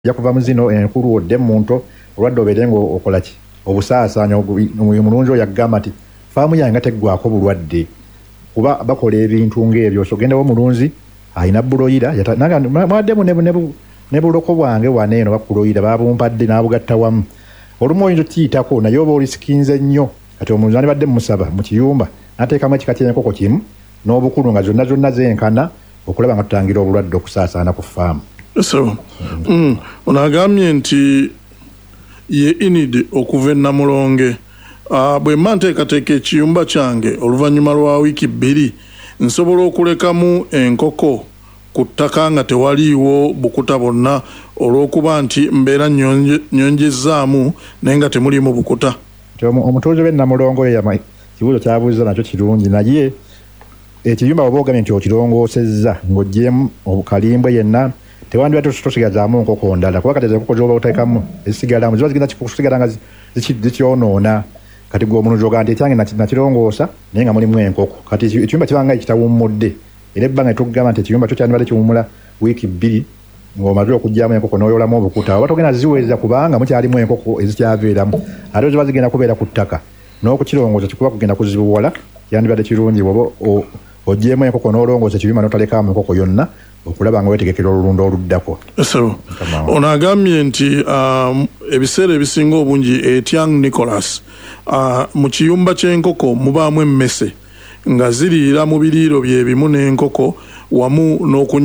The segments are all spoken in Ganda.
yakuva muzino enkulu odde muntu olwadde oberengo okolaki obusaasaanya omulungi yakugamba nti faamu yange teggwako bulwadde kuba bakola ebintu ng'ebyo sogendawo omulunzi alina buloyira mwaddemu ne buloko bwange waneeno bakuloyira babumpadde n'abugatta wamu olumu oyinza okiyitako naye oba olisikinze nnyo kati omulunzi andibadde mumusaba mu kiyumba n'ateekamu ekika ky'enkoko kimu n'obukulu nga zonna zenkana okulaba nga tutangira obulwadde okusaasaana ku faamu. So, onagambye nti ye inid okuva e Namulonge bwe mba nteekateeka ekiyumba kyange oluvannyuma lwa wiiki 2 nsobola okulekamu enkoko ku ttaka nga tewaliiwo bukuta bonna olw'okuba nti mbeera nnyonjezzaamu naye nga temuliimu bukuta. Omutuuze w'e Namulongo kibuuzo kyabuuza nakyo kirungi naye ekiyumba oba ogambye nti okirongoosezza ng'oggyemu obukalimbwe yenna tewandibadde tosigazaamu nkoko ndala kuba kati enkoko zoba oteekamu ezisigalamu ziba zigenda kusigala nga zikyonoona kati gwe omulunzi ogaa nti ekyange nakirongoosa naye nga mulimu enkoko kati ekiyumba kibanga kitawummudde era ebbanga etugamba nti ekiyumba kyo kyandibadde kiwummula wiiki 2 ng'omaze okugyamu enkoko n'oyolamu obukuta oba togenda ziweza kubanga mukyalimu enkoko ezikyabeeramu ate ziba zigenda kubeera ku ttaka n'okukirongoosa kikuba kugenda kuzibuwala yandibadde kirungi oba oggyemu enkoko n'olongoosa ekiyumba n'otalekamu enkoko yonna okulaba nga weetegekera olulundo oluddako. So, onagambye nti ebiseera ebisinga obungi Etiang Nicholas mu kiyumba ky'enkoko mubaamu emmese nga ziriira mu biriiro bye bimu n'enkoko wamu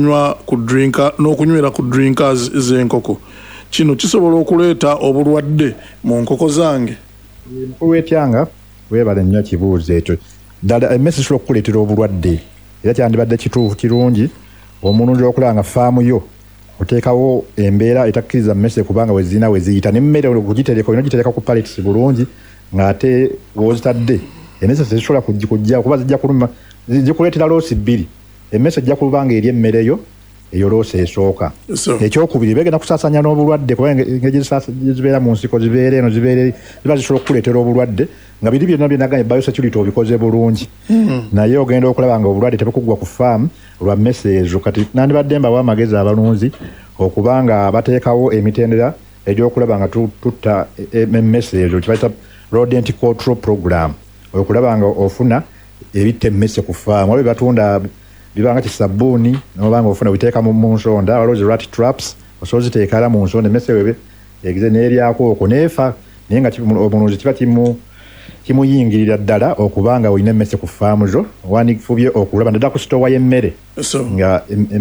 n'okunywera ku drinkers z'enkoko. Kino kisobola okuleeta obulwadde mu nkoko zange. Mukulu w'Etyanga weebale nnyo kibuuzo ekyo ddala emmese esobola okukuleetera obulwadde era kyandibadde kituufu kirungi omulungi okulaba nga faamu yo oteekawo embeera etakkiriza mmese kubanga wezirina weziyita nemmere okugitereka olina ogitereka ku pallets bulungi ng'ate wozitadde emmese tezisobola kujja kuba zijja kuluma zikuleetera loosi 2 emmese ejja kuba nga eri emmere yo eyo loosi esooka. Ekyokubiri begenda kusaasanya n'obulwadde kubanga engeri zibeera mu nsiko zibeera eno ziba zisobola okukuleetera obulwadde nga biri byonna byenaganye biosecurity obikoze bulungi naye ogenda okulaba nga obulwadde tebukugwa ku faamu lwa mmese ezo kati nandibadde mbawa amagezi abalunzi okuba nga bateekawo emitendera egy'okulaba nga tutta emmese ezo kibayita rodent control program okulaba nga ofuna ebitta emmese ku faamu waba batunda bibanga kisabbuuni nobanga ofuna biteeka mu nsonda waliwo zi rat traps osobola ziteekala mu nsonda emmese webe egize n'eryako okwo neefa naye nga omulunzi kiba kimuyingirira ddala okubanga olina emmese ku faamu zo wandifubye okulaba ndadda ku sitowa y'emmere nga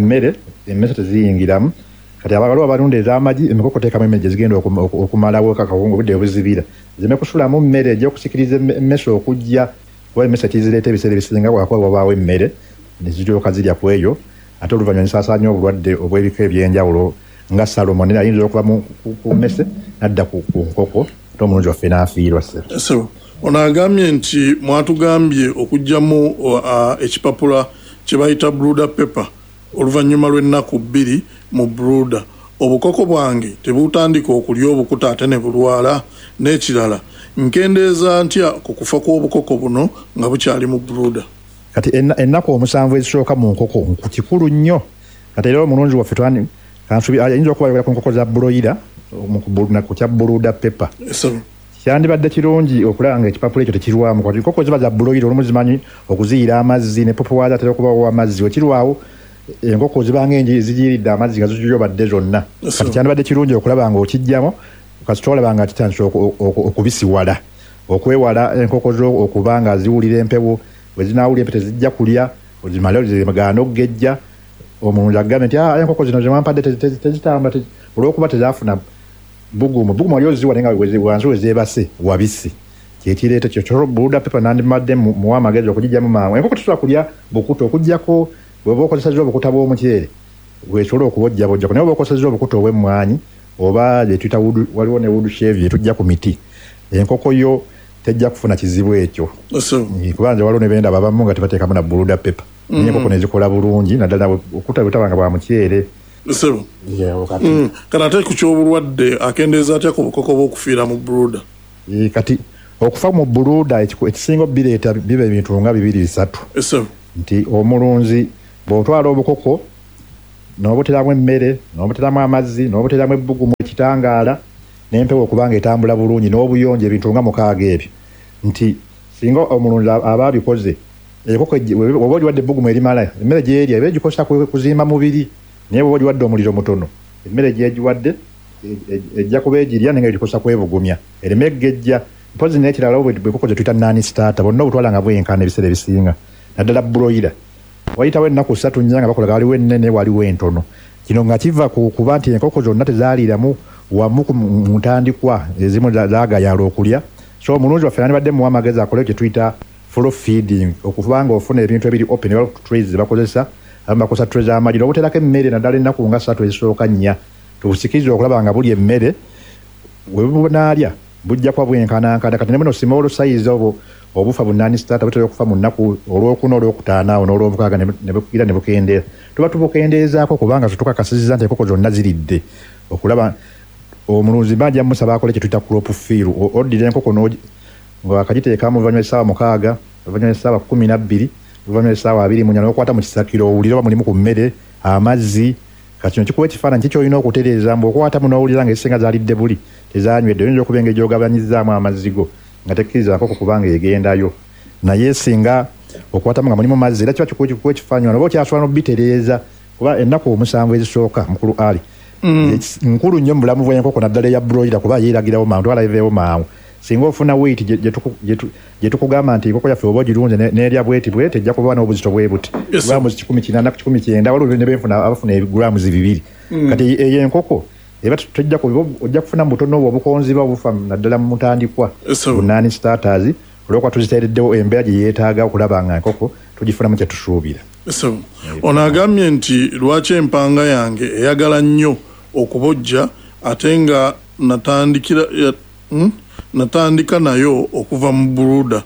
emmese teziyingiramu kati abagaliwo abalunda ez'amagi emikoko teekamu emmere gye zigenda okumalawo kakawungu obudde obuzibira zime kusulamu mmere ejja okusikiriza emmese okujja kuba emmese kizireeta ebiseera ebisinga bwakuba wabaawo emmere neziryoka zirya ku eyo ate oluvannyuma nisaasaanya obulwadde obw'ebika ebyenjawulo nga salomoni ayinza okuva ku mmese nadda ku nkoko ate omulungi waffe n'afiirwa. Onagambye nti mwatugambye okuggyamu ekipapula kye bayita brooder pepper oluvannyuma lw'ennaku 2 mu brooder. Obukoko bwange tebutandika okulya obukuta ate ne bulwala n'ekirala nkendeeza ntya ku kufa kw'obukoko buno nga bukyali mu brooder. Kati ennaku 7 ezisooka mu nkoko ku kikulu nnyo kati era omulungi waffe ayinza okubalira ku nkoko za buloyira ku kya brooder pepper. Kyandibadde kirungi okulaba nga ekipapula ekyo tekirwamu kati enkoko ziba za buloyira olumu zimanyi okuziyira amazzi ne popo waazo atera okubawo amazzi wekirwawo enkoko zibanga zijiridde amazzi nga ziyobadde zonna kati kyandibadde kirungi okulaba nga okijjamu kasita olaba nga kitandise okubisiwala okwewala enkoko zo okuba nga ziwulira empewo wezinawulira empe tezijja kulya ozimale zigana okugejja omulungi agambe nti enkoko zino zemwampadde tezitamba olw'okuba tezafuna bugumu wali oziwa naye nga wansi wezeebase wabisi kyekireeta kyo brooder pepper nandimadde muwa amagezi okugijjamu mangu enkoko tesobola kulya bukuta okugjako weba okozesa obukuta bw'omuceere wesobola okubojjabojjako naye oba okozesa obukuta obw'emmwanyi oba gyetuyita waliwo ne wood shave gyetujja ku miti enkoko yo tejja kufuna kizibu ekyo kubanze waliwo ne benda babamu nga tebateekamu na brooder pepper naye enkoko nezikola bulungi naddala okuta butabanga bwa muceere. Kati ate ku ky'obulwadde akendeeza atya ku bukoko bw'okufiira mu brooder? Kati okufa mu brooder ekisinga bireeta biba ebintu nga 2-3 nti omulunzi bw'otwala obukoko n'obuteramu emmere n'obuteramu amazzi n'obuteramu ebbugumu ekitangaala n'empewo okubanga etambula bulungi n'obuyonjo ebintu nga 6 ebyo nti singa omulunzi aba abikoze enkoko oba oliwadde ebbugumu erimala emmere gyerya eba egikosa kuzimba mubiri naye oba oliwadde omuliro mutono emmere gyegiwadde ejja kuba egirya naye egikosa kwebugumya ereme eggejja mpozi n'ekirala bwekoko gye tuyita nani starter bonna obutwala nga bwenkana ebiseera ebisinga naddala broiler wayitawo ennaku 3 nnya nga bakolaga waliwo ennene waliwo entono kino nga kiva kuba nti enkoko zonna tezaaliiramu wamu mu ntandikwa ezimu zaagayala okulya so omulunzi waffe yandibadde muwa amagezi akole kye tuyita full feeding okuba nga ofuna ebintu ebiri open wal trays zebakozesa abamu bakozesa trays z'amagi n'obuterako emmere naddala ennaku nga 3 ezisooka 4 tubusikirize okulaba nga buli emmere webunaalya bujja kuba bwenkanankana kati ne buno small size obufa bunani starter butera okufa mu nnaku olwokuna olwokutaano awo n'olwomukaaga ne bukkira ne bukendeera tuba tubukendeezaako kubanga tukakasizza nti enkoko zonna ziridde okulaba omulunzi bajja musaba akole kye tuyita crop fill oddira enkoko ng'akagiteekamu oluvannyuma essaawa 6 oluvannyuma essaawa 12 oluvannyuma essaawa 24 n'okwata mu kisakiro owulira oba mulimu ku mmere amazzi kati kino kikuwa ekifaananyi kikyolina okutereeza mbu okwatamu n'owulira ng'ezisinga zaalidde buli tezanywedde oyinza okuba engeri gy'ogabanyizaamu amazzi go nga tekkiriza nkoko kubanga egendayo naye singa okwatamu nga mulimu mazzi era kiba kikuwa ekifaananyi oba okyasobola n'obitereeza kuba ennaku 7 ezisooka mukulu ali nkulu nnyo mu bulamu bw'enkoko naddala eya broiler kuba yeeragirawo mangu twala eveewo mangu singa ofuna weight gye tukugamba nti enkoko yaffe oba ogirunze n'erya bweti bweti ejja kuba n'obuzito bwe buti gulamu 180 ku 190 waliwo ne benfuna abafuna ebigulamu 2 kati eyo enkoko eba ojja kufuna mu butono obwo obukonziba obufa naddala mu ntandikwa bunani starters olwokuba tuziteereddewo embeera gye yeetaaga okulaba nga enkoko tugifunamu kye tusuubira. Ono agambye nti lwaki empanga yange eyagala nnyo okubojja ate nga natandika nayo okuva mu buluda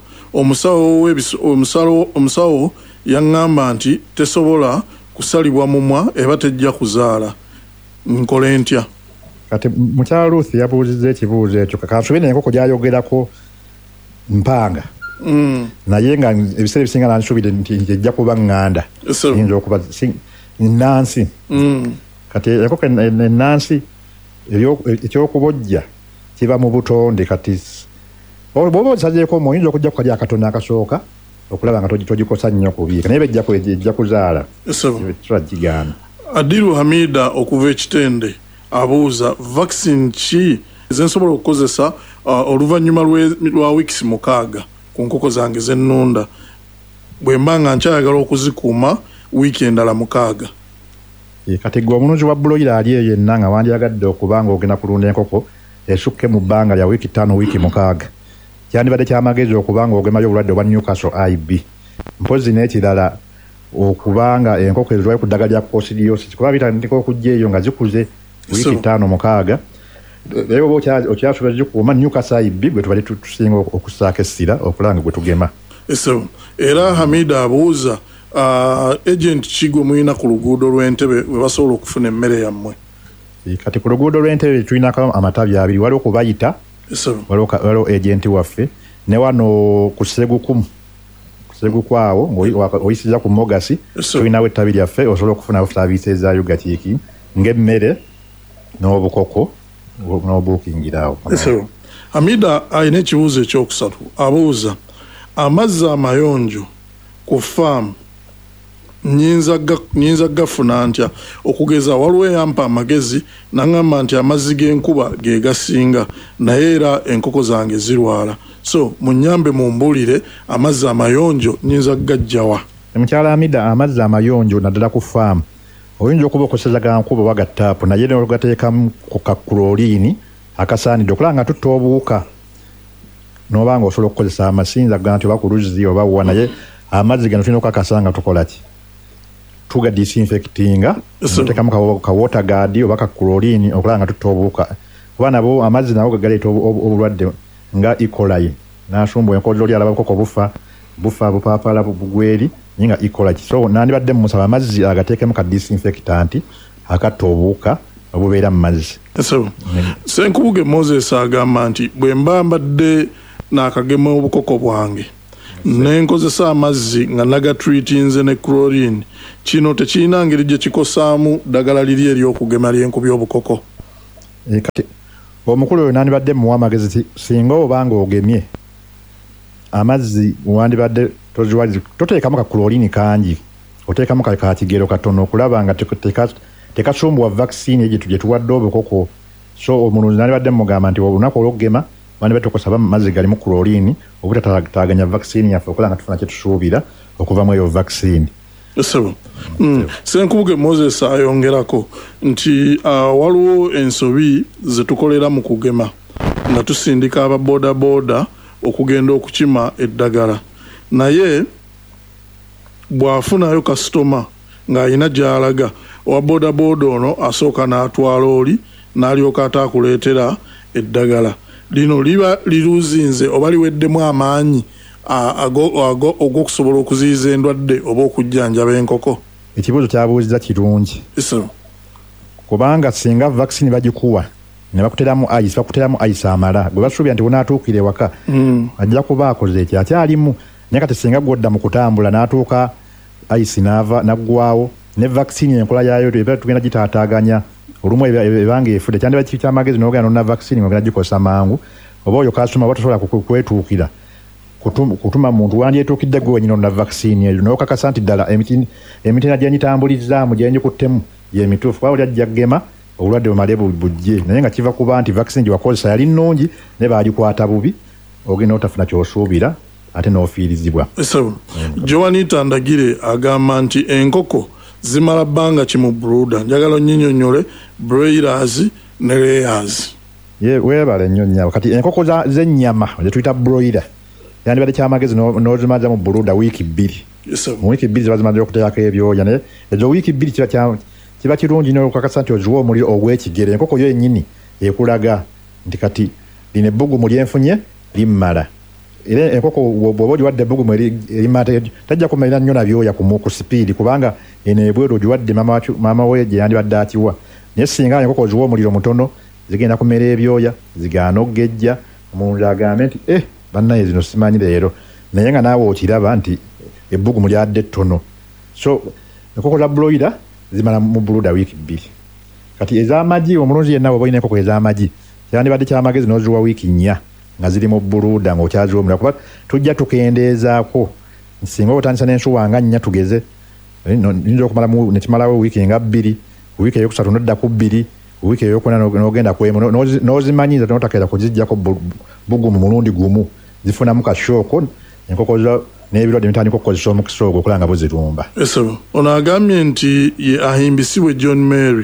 omusawo yaŋŋamba nti tesobola kusalibwa mumwa eba tejja kuzaala nkole ntya. Kati mukyala Ruth yabuuzizza ekibuuzo ekyo kansubire enkoko gyayogerako mpanga naye nga ebiseera ebisinga nansubire nti ejja kuba ŋŋanda yinza okuba ennansi kati enkoko ennansi ekyokubojja kiba mu butonde kati bw'oba ogisazeeko omuyinza okujja kukalya akatono akasooka okulaba nga togikosa nnyo kubiika naye ejja kuzaala tulagigaana. Adiru Hamida okuva ekitende abuuza vaccine ki zensobola okukozesa oluvannyuma lwa wiikisi 6 ku nkoko zange zennunda bwe mba nga nkyayagala okuzikuuma wiiki endala 6. Kati gwe omulunzi wa broiler ali eyo yenna nga wandyagadde okuba nga ogenda kulunda enkoko esukke mu bbanga lya wiiki 5 wiiki 6 kyandibadde kyamagezi okuba nga ogemayo obulwadde obwa Newcastle IB mpozi n'ekirala okubanga enkoko ezirwayo ku ddagala lya coccidiosis kuba bitandika okujja eyo nga zikuze wiiki 5-6 naye oba okyasobola zikuuma Newcastle IB gwe tubadde tusinga okussaako essira okulanga gwe tugema. Era Hamida abuuza agent kigwe muyina ku luguudo lw'Entebbe we basobola okufuna emmere yammwe. Kati ku luguudo lw'Entebbe tulinako amatabi 2 waliwo kubayita waliwo agenti waffe ne wano ku Segukwawo ng'oyisiza ku Mogasi tulinawo ettabi lyaffe osobola okufunawo saaviisi eza Yugatiki ng'emmere n'obukoko n'obuukingirawo. Hamida alina ekibuuzo ekyokusatu abuuza amazzi amayonjo ku faamu nnyinza gafuna ntya okugeza waliwo eyampa amagezi naŋŋamba nti amazzi g'enkuba ge gasinga naye era enkoko zange zirwala so munnyambe mumbuulire amazzi amayonjo nnyinza gajjawa. Mukyala Hamida amazzi amayonjo naddala ku faamu oyinza okuba okoseza ga nkuba oba ga ttaapu naye n'ogateekamu ku kakuloliini akasaanidde okulaba nga tutta obuwuka n'oba nga osobola okukozesa amasinza ga nti oba ku luzzi oba wa naye amazzi gano tulina okukakasa nga tukola ki tuga disinfectinga tuteekamu ka water guard oba ka kuloliini okulaba nga tutta obuwuka kuba nabo amazzi nago gagaleeta obulwadde nga E. coli n'asumbu enkozo oli alaba bukoko bufa bupaapala bugweri naye nga E. coli so nandibadde mumusaba amazzi agateekemu ka disinfectant akatta obuwuka obubeera mu mazzi. Senkubuge Moses agamba nti bwe mba mbadde n'akagema obukoko bwange nenkozesa amazzi nga nagatreatinze ne chlorine kino tekirina ngeri gye kikosaamu ddagala liri ery'okugema ly'enku by'obukoko. Kati omukulu oyo nandibadde muwa amagezi singa obanga ogemye amazzi wandibadde toteekamu ka chlorine kangi, oteekamu ka kigero katono okulaba nga tekasumbuwa vaccine gye tuwadde obukoko. So omulunzi nandibadde mugamba nti olunaku olw'okugema wandibadde tukozesa amazzi galimu chlorine obutataganya vaccine yaffe okukola nga tufuna kye tusuubira okuva mu eyo vaccine. Ssenkubuge Moses ayongerako nti waliwo ensobi ze tukolera mu kugema nga tusindika ababoodabooda okugenda okukima eddagala, naye bw'afunayo kasitoma ng'alina gy'alaga owa boodabooda ono asooka n'atwala oli n'alyoka ataakuleetera eddagala lino liba liruzinze oba liweddemu amaanyi ogw'okusobola okuziyiza endwadde oba okujjanjaba enkoko. Ekibuuzo kyabuuziza kirungi kubanga singa vaccine bagikuwa ne bakuteramu ice amala gwe basuubira nti bunaatuukira ewaka ajja kuba akoze eki akyalimu, naye kati singa gwodda mu kutambula n'atuuka ice naggwawo ne vaccine enkola yaayo eba tugenda gitaataaganya olumu ebanga efudde kyandiba kyamagezi n'ogenda nonna vaccine ng'ogenda gikosa mangu oba oyo kasuma oba tosobola kwetuukira kutuma muntu wandyetuukidde gwe wenyini onna vaccine eyo n'okakasa nti ddala emitina gye nyitambulizaamu gye nyikuttemu yemituufu kuba oli ajja kgema obulwadde bumale bujje, naye nga kiva kuba nti vaccine gye wakozesa yali nnungi ne baagikwata bubi ogenda otafuna ky'osuubira ate n'ofiirizibwa. Joanita Ndagire agamba nti enkoko zimala bbanga ki mu brooder, njagala onnyinyonnyole broilers ne layers. Weebale nnyo nnyabo. Kati enkoko z'ennyama ze tuyita broiler yandibadde kyamagezi n'ozimaza mu brooder wiiki 2. Mu wiiki 2 ziba zimaze okuteekako ebyoya, naye ezo wiiki 2 kiba kirungi n'okakasa nti oziwa omuliro ogw'ekigere. Enkoko yo yennyini ekulaga nti kati lino ebbugumu lyenfunye limmala. Era enkoko bw'oba ogiwadde ebbugumu erimala tajja kumalira nnyo na byoya ku sipiidi kubanga eno ebweru ogiwadde maama we gye yandibadde akiwa. Naye singa enkoko oziwa omuliro mutono zigenda kumera ebyoya zigaana okgejja omuntu agambe nti bannaye zino simanyi leero, naye nga naawe okiraba nti ebbugumu lyadde ttono. So enkoko za broiler zimala mu brooder wiiki 2. Kati ez'amagi omulunzi yenna bw'oba olina enkoko ez'amagi kyandibadde kyamagezi n'oziwa wiiki 4 nga ziri mu brooder ng'okyaziwa omulala kuba tujja tukendeezaako singa otandisa n'ensuwa nga 4 tugeze nyinza okumalamu nekimalawo wiiki nga 2, wiiki eyokusatu nodda ku 2, wiiki eyokuna n'ogenda ku emu n'ozimanyiza n'otakeera kuziggyako bugumu mulundi gumu zifunamu kashooko enkoko n'ebirwadde bitandika okukozesa omukisa ogwo okulaba nga buzirumba. Ono agambye nti ye ahimbisibwe John Mary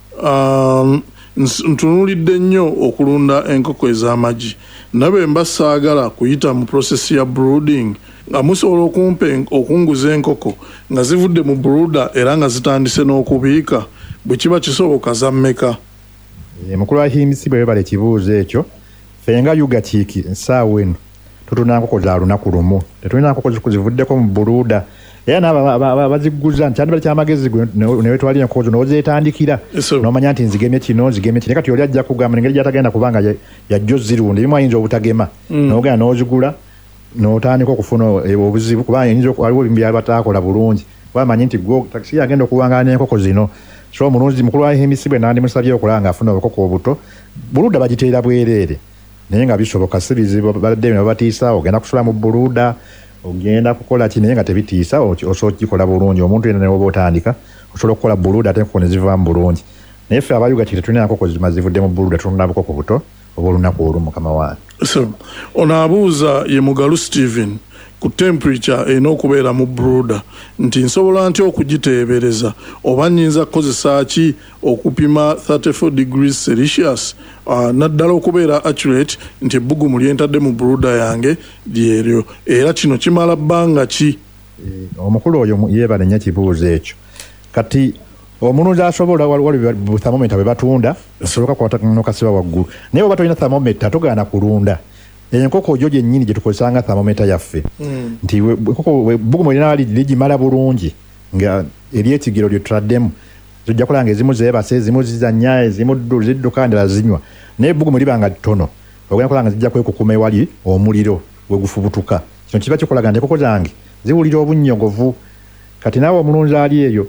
ntunuulidde nnyo okulunda enkoko ez'amagi nabe mba saagala kuyita mu prosesi ya brooding nga musobola okunguza enkoko nga zivudde mu brooder era nga zitandise n'okubiika bwe kiba kisoboka za mmeka. Mukulu ahimbisibwe webale ekibuuzo ekyo ffe nga yuga kiiki ensaawa eno tutunda nkoko za lunaku lumu tetulina nkoko zivuddeko mu brooder era n'abaziguza nti kyandibadde kyamagezi newetwalira enkoko zo n'ozeetandikira n'omanya nti nzigemye kino kati oli ajja kugamba engeri gy'atagenda kubanga yajja ozirunda ebimu ayinza obutagema n'ogenda n'ozigula n'otandika okufuna obuzibu kubanga waliwo ebimu byabataakola bulungi kuba amanyi nti takisi agenda okuwangaala n'enkoko zino. So omulunzi mukulu ahimbisibwe nandimusabye okulaba ng'afuna obukoko obuto brooder bagiteera bwereere naye nga bisoboka si bizibu badde bino babatiisa ogenda kusula mu brooder ogenda kukola ki naye nga tebitiisa osobola okugikola bulungi omuntu yenna newoba otandika osobola okukola brooder ate enkoko ne zivaamu bulungi naye ffe abayuga kiti tetulina nkoko zivudde mu brooder tulunda bukoko buto oba olunaku olu mukama wange. Ono abuuza ye Mugalu Stephen ku temperature erina okubeera mu brooder nti nsobola ntya okugiteebereza oba nnyinza kukozesa ki okupima 34 degrees Celsius naddala okubeera accurate nti ebbugumu lyentadde mu brooder yange lyeryo era kino kimala bbanga ki? Omukulu oyo yeebale nnyo ekibuuzo ekyo. Kati omulunzi asobola waliwo thermometer bwe batunda asobola kwata n'okasiba waggulu naye oba tolina thermometer togaana kulunda. Enkoko jo gyennyini gye tukozesanga thermometer yaffe nti enkoko ebbugumu erina ligimala bulungi nga eryekigero lye tutaddemu zojja kulaba nga ezimu zeebase ezimu zizannya ezimu zidduka ndala zinywa naye ebbugumu liba nga ttono ogenda kulaba nga zijja kwekukuma ewali omuliro we gufubutuka kino kiba kikolaga nti enkoko zange ziwulira obunnyogovu. Kati naawe omulunzi ali eyo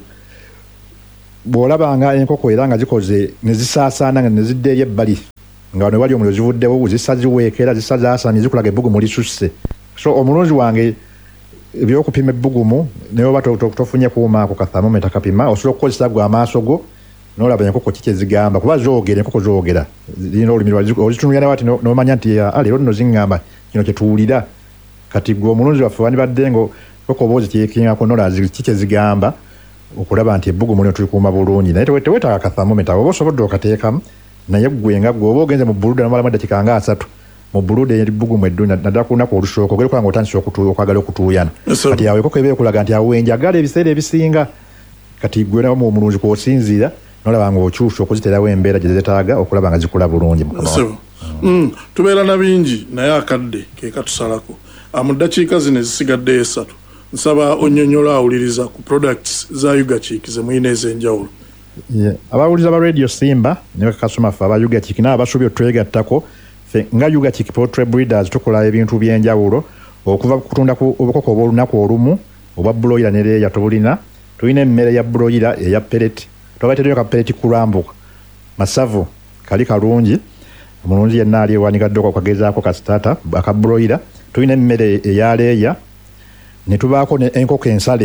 bw'olabanga enkoko era nga zikoze ne zisaasaana nga ne zidda eri ebbali nga ne wali omuliro zivuddewo zissa ziweekera zissa zaasamye zikulaga ebbugumu lisusse. So omulunzi wange ebyokupima ebbugumu naye oba tofunye kuuma ako ka thermometer kapima osobola okukozesa gwe amaaso go n'olaba enkoko ki kye zigamba kuba zoogera enkoko zoogera zirina olulimi ozitunuulira ne bati n'omanya nti leero nno ziŋŋamba kino kye tuwulira. Kati gwe omulunzi waffe wandibadde ngo enkoko oba ozikyekiringako n'olaba ki kye zigamba okulaba nti ebbugumu lino tulikuuma bulungi. Naye tewetaaga ka thermometer oba osobodde okateekamu naye gwe nga gwe oba ogenze mu bbuluda n'omalamu eddakiika nga 3 mu bbuluda ebbugumu eddungi naddala ku lunaku olusooka ogere kubanga otandise okwagala okutuuyana. Kati awo enkoko eba ekulaga nti awo enjagala ebiseera ebisinga. Kati gwe nawo omulunzi kw'osinziira n'olaba nga okyusa okuziterawo embeera gye zeetaaga okulaba nga zikula bulungi. Tubeera na bingi naye akadde ke katusalako mu ddakiika zino ezisigadde 3 nsaba onnyonnyola awuliriza ku products za Yugachick ze muyina ez'enjawulo. Abawuliza ba Radio Simba ne bakasoma ffe aba Yugachick n'abasuubye otwegattako nga Yugachick Poultry Breeders tukola ebintu by'enjawulo okuva ku kutunda obukoko obw'olunaku olumu obwa broiler ne leeya tubulina. Tulina emmere ya broiler eya pellet twabateereyo ka pellet kulambuka masavu kali kalungi omulungi yenna ali ewanigaddeko okagezaako ka starter aka broiler. Tulina emmere eya leeya ne tubaako enkoko ensale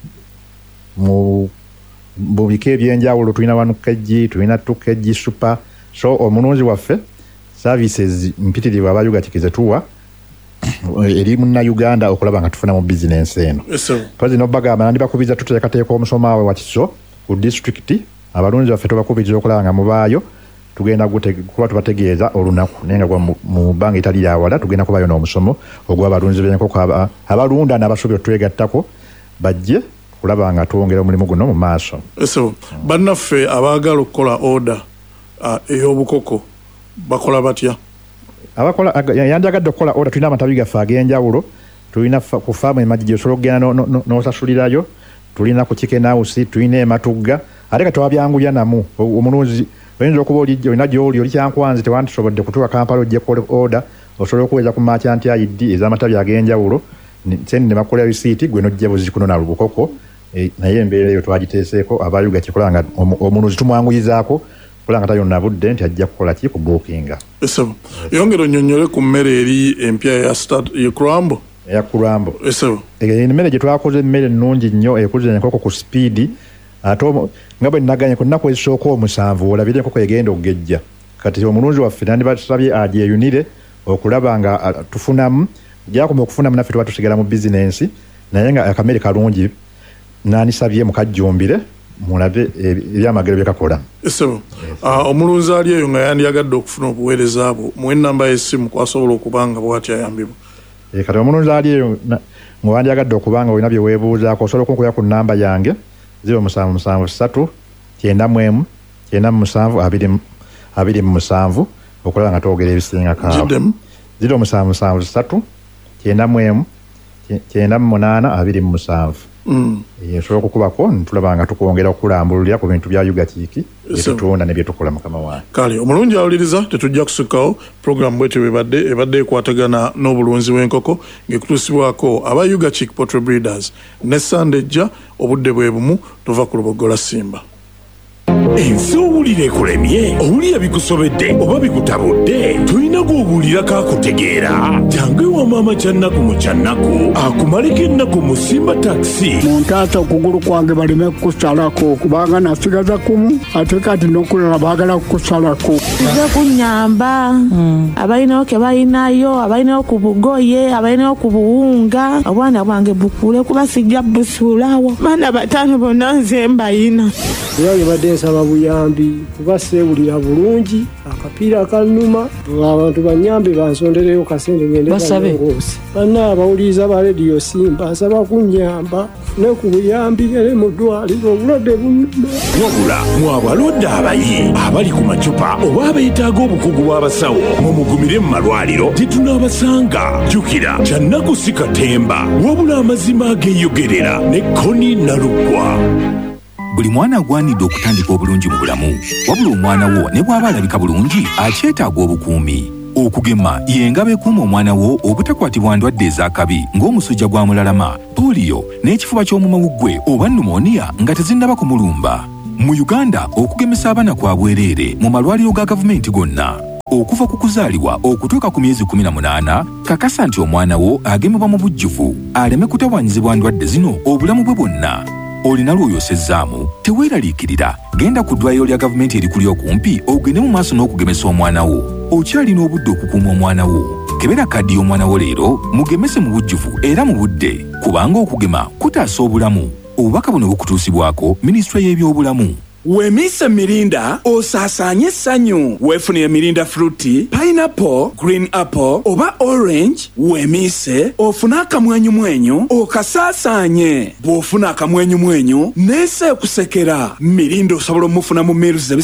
mu bika ebyenjawulo. Tulina 1 kg tulina 2 kg super. So omulunzi waffe services mpitirivu aba Yugachick ze tuwa eri munnayuganda okulaba nga tufuna mu bizinensi eno. Twazi n'obagamba nandibakubiza tuteekateeka omusomo we wakiso ku district abalunzi baffe tubakubiriza okulaba nga mubaayo tugenda kuba tubategeeza olunaku naye nga mu bbanga etali lyawala tugenda kubayo n'omusomo ogw'abalunzi b'enkoko abalunda n'abasuubira otwegattako bajje kulaba nga twongera omulimu guno mu maaso. Bannaffe abaagala okukola order ey'obukoko bakola batya? Yandiyagadde okukola order tulina amatabi gaffe ag'enjawulo. Tulina ku faamu emagi gy'osobola okugenda n'osasulirayo. Tulina ku chicken house tulina ematugga ate kati wabyangulya namu omulunzi oyinza okuba olina gy'oli oli kyankwanzi tewandisobodde kutuuka Kampala ojjeko order osobola okuweza ku merchant ID ez'amatabi ag'enjawulo sendi ne bakola risiiti gwe n'ojja buzikunona lubukoko naye embeera eyo twagiteeseeko aba Yugachick kola nga omulunzi tumwanguyizaako kola nga tayonna budde nti ajja kukola ki ku bookinga. Yongera onnyonnyole ku mmere eri empya ya Kurambo. Eya Kurambo emmere gye twakoze emmere nnungi nnyo ekuza enkoko ku speedi ate nga bwe nnaganye ku nnaku ezisooka 7 olabira enkoko egenda okugejja. Kati omulunzi waffe nandibasabye agyeyunire okulaba nga tufunamu gyakoma okufunamu naffe tuba tusigala mu bizinensi naye nga akamere kalungi nanisabye mukajjumbire mulabe ebyamagero bye kakola. Omulunzi ali eyo nga yandiyagadde okufuna obuweereza bwo muwe ennamba y'essimu kwasobola okubanga bw'atyo ayambibwa. Kati omulunzi ali eyo ng'owandyagadde okubanga olina bye weebuuzaako osobola okunkuya ku nnamba yange 0773 91 97 27 okulaba nga twogera ebisinga kaawo. 0773 91 98 27 osobola okukubako ntulaba nga tukwongera okulambululira ku bintu bya Yugachick byetutunda ne byetukola mukama wange. Kale omulungi awuliriza tetujja kusikawo programu bwetyo ebadde ekwatagana n'obulunzi bw'enkoko ng'ekutuusibwako aba Yugachick Poultry Breeders ne Sande ejja obudde bwe bumu tuva ku Lubogola Simba. Ensi owulira ekulemye owulira bikusobedde oba bikutabudde tulina gw'owulira kakutegeera jangu ewa maama Kyannaku mu Kyannaku akumaleko ennaku mu Simba taxi. Muntaata okugulu kwange baleme kukusalako kubanga nasigaza kumu ate kati n'okulala baagala kukusalako. Nze kunnyamba abalinayo ke balinayo abalinayo ku bugoye abalinayo ku buwunga obwana bwange bukule kuba sijja busuulawo baana bataano bonna nze mbayina. Yange badde nsaba buyambi kuba seewulira bulungi akapiira akanuma abantu banyambe bansondereyo kasente ngende bangoose banna abawuliriza ba Radio Simba nsaba kunnyamba ne ku buyambi ere mu ddwaliro obulwadde bunnuma. Wabula mwabalwadde abayi abali ku macupa oba abeetaaga obukugu bw'abasawo mumugumire mu malwaliro tetunaabasanga. Jjukira Kyannaku si katemba wabula amazima ageeyogerera ne Koni Naluggwa. Buli mwana agwanidde okutandika obulungi mu bulamu wabula omwana wo ne bw'aba alabika bulungi akyetaaga obukuumi. Okugema y'engabo ekuuma omwana wo obutakwatibwa ndwadde ez'akabi ng'omusujja gwa mulalama, polio n'ekifuba ky'omumawuggwe oba pneumonia nga tezinnaba kumulumba. Mu Uganda okugemesa abaana kwa bwereere mu malwaliro ga gavumenti gonna. Okuva ku kuzaalibwa okutuuka ku myezi 18, kakasa nti omwana wo agemebwa mu bujjuvu aleme kutawaanyizibwa ndwadde zino obulamu bwe bwonna. Olina lw'oyosezzaamu, teweeraliikirira, genda ku ddwaliro lya gavumenti erikuli okumpi ogende mu maaso n'okugemesa omwana wo. Okyalina obudde okukuuma omwana wo. Kebera kaddi y'omwana wo leero, mugemese mu bujjuvu era mu budde, kubanga okugema kutaasa obulamu. Obubaka buno bukutuusibwako Minisitule y'ebyobulamu. Wemise Mirinda osaasaanye essanyu. Weefunire Mirinda Fruity, Pineapple, Green Apple oba Orange. Wemise ofuna akamwenyumwenyu okasaasaanye. Bw'ofuna akamwenyumwenyu neese okusekera. Mirinda osobola omufuna mu miruzi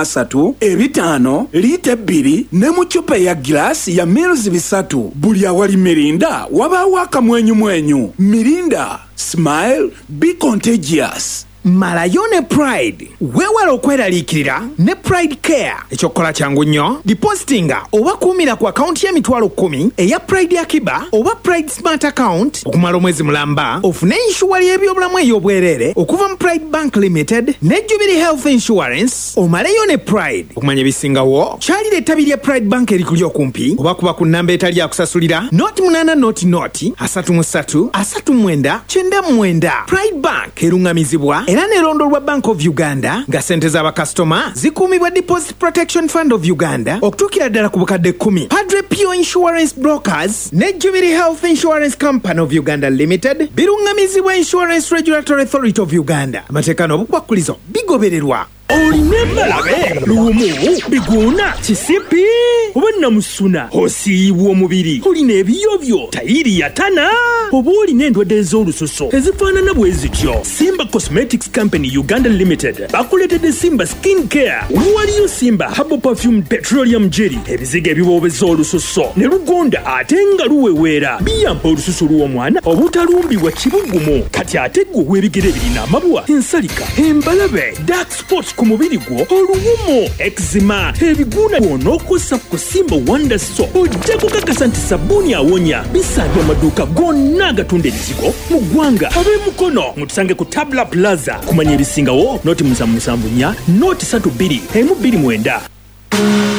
3, 5, liita 2 ne mu ccupa ya giraasi ya miruzi 3. Buli awali Mirinda wabaawo akamwenyumwenyu. Mirinda, smile, be contagious. Malayo ne Pride weewala okweraliikirira ne Pride Care. Ekyokukola kyangu nnyo, depositinga oba kuumira ku akaunti y'emitwalo 10 eya Pride Akiba oba Pride Smart Account okumala omwezi mulamba, ofune inshuwali y'ebyobulamu ey'obwereere okuva mu Pride Bank Limited ne Jubilee Health Insurance. Omaleyo ne Pride. Okumanya ebisingawo, kyalira ettabi lya Pride Bank erikuli okumpi oba kuba ku nnamba etali yakusasulira noti 8 noti 33 39 99. Pride Bank erungamizibwa era nerondolwa Bank of Uganda nga sente z'abakasitoma zikuumibwa Deposit Protection Fund of Uganda okutuukira ddala ku bukadde 10. Padre Pio Insurance Brokers ne Jubilee Health Insurance Company of Uganda Limited birungamizibwa Insurance Regulatory Authority of Uganda. Amateeka n'obukwakkulizo bigobererwa. Olina embalabe lumu biguuna kisipi oba namusuna osiibwa omubiri olina ebiyobyo tayiri yatana oba olina endwadde ez'olususo ezifaanana bwe zityo. Simba Cosmetics Company Uganda Limited bakuleetedde Simba Skin Care. Waliyo Simba Herbal Perfume Petroleum Jelly, ebiziga ebiboobeza olususo ne lugonda ate nga luweweera, biyamba olususu lw'omwana obutalumbibwa kibugumu. Kati ate ggwe w'ebigere birina amabwa, ensalika, embalabe, dark spots ku mubiri gwo, oluwumo, eczema, ebiguuna bw'onookosa ku Simba Wonder Soap ojja kukakasa nti sabbuuni awonya. Bisangibwa amaduuka gonna agatunda ebizigo mu ggwanga. Ab'emukono mutusange ku Tabla Plaza. Kumanya ebisingawo noti 774 noti 32 129.